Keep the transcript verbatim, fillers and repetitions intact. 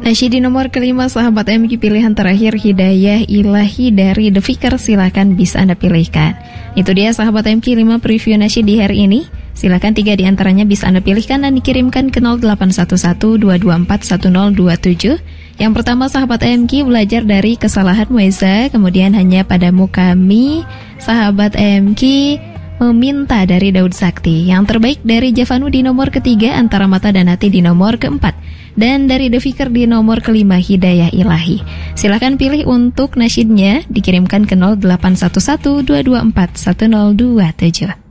Nasyid di nomor kelima, sahabat M Q, pilihan terakhir Hidayah Ilahi dari The Fikr, silakan bisa Anda pilihkan. Itu dia sahabat M Q, lima preview nasyid di hari ini. Silakan tiga di antaranya bisa Anda pilihkan dan dikirimkan ke nol delapan satu satu dua dua empat satu nol dua tujuh. Yang pertama, sahabat M Q, belajar dari kesalahan Weza, kemudian hanya padamu kami, sahabat M Q, meminta dari Daud Sakti. Yang terbaik dari Javanu di nomor ketiga, Antara Mata dan Hati di nomor keempat, dan dari The Fikr di nomor kelima, Hidayah Ilahi. Silakan pilih untuk nasyidnya, dikirimkan ke nol delapan satu satu dua dua empat satu nol dua tujuh.